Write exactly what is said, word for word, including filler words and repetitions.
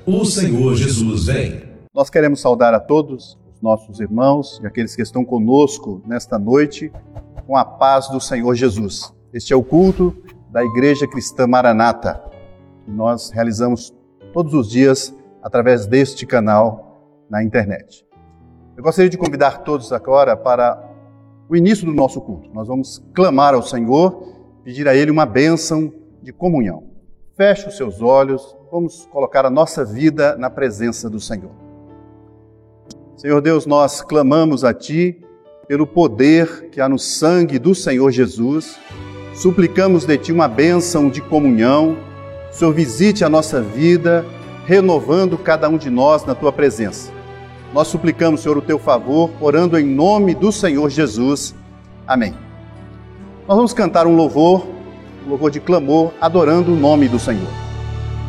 O Senhor Jesus vem. Nós queremos saudar a todos os nossos irmãos e aqueles que estão conosco nesta noite com a paz do Senhor Jesus. Este é o culto da Igreja Cristã Maranata, que nós realizamos todos os dias através deste canal na internet. Eu gostaria de convidar todos agora para o início do nosso culto. Nós vamos clamar ao Senhor, pedir a Ele uma bênção de comunhão. Feche os seus olhos, vamos colocar a nossa vida na presença do Senhor. Senhor Deus, nós clamamos a Ti pelo poder que há no sangue do Senhor Jesus. Suplicamos de Ti uma bênção de comunhão. O Senhor visite a nossa vida, renovando cada um de nós na Tua presença. Nós suplicamos, Senhor, o Teu favor, orando em nome do Senhor Jesus. Amém. Nós vamos cantar um louvor, um louvor de clamor, adorando o nome do Senhor.